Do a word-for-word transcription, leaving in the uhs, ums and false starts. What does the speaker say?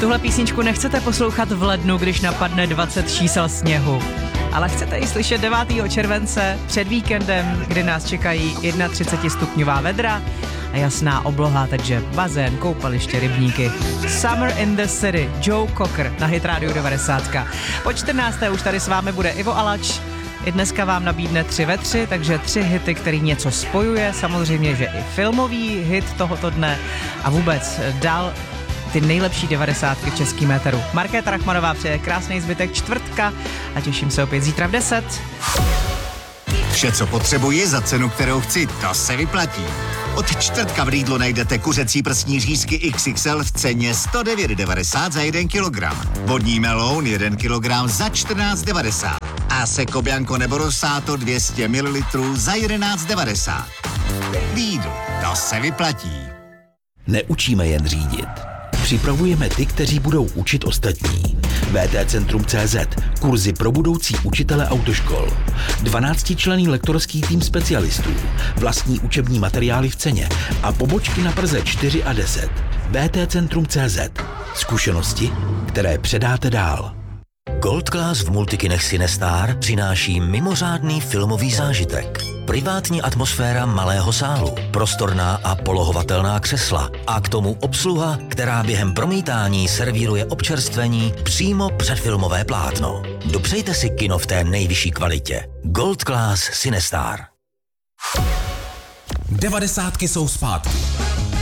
Tuhle písničku nechcete poslouchat v lednu, když napadne dvacet čísel sněhu. Ale chcete ji slyšet devátého července před víkendem, kdy nás čekají třicetistupňová vedra a jasná obloha, takže bazén, koupaliště, rybníky. Summer in the City, Joe Cocker na Hit Radio devadesát. Po čtrnácté už tady s vámi bude Ivo Alač. I dneska vám nabídne tři ve tři, takže tři hity, který něco spojuje, samozřejmě, že i filmový hit tohoto dne a vůbec dál ty nejlepší devadesátky v českým éteru. Markéta Rachmanová přeje krásný zbytek čtvrtka a těším se opět zítra v deset. Vše, co potřebuji za cenu, kterou chci, to se vyplatí. Od čtvrtka v Lidlu najdete kuřecí prsní řízky iks iks el v ceně sto devět devadesát za jeden kilogram. Vodní meloun jeden kilogram za čtrnáct devadesát. A Seco Bianco nebo Rosato dvě stě mililitrů za jedenáct devadesát. Lidl, to se vyplatí. Neučíme jen řídit. Připravujeme ty, kteří budou učit ostatní. vé té Centrum tečka cé zet. Kurzy pro budoucí učitele autoškol. dvanáctičlenný lektorský tým specialistů. Vlastní učební materiály v ceně. A pobočky na Praze čtyři a deset. vé té Centrum tečka cé zet. Zkušenosti, které předáte dál. Gold Class v multikinech Cinestar přináší mimořádný filmový zážitek. Privátní atmosféra malého sálu, prostorná a polohovatelná křesla a k tomu obsluha, která během promítání servíruje občerstvení přímo před filmové plátno. Dopřejte si kino v té nejvyšší kvalitě. Gold Class Cinestar. Devadesátky jsou zpátky.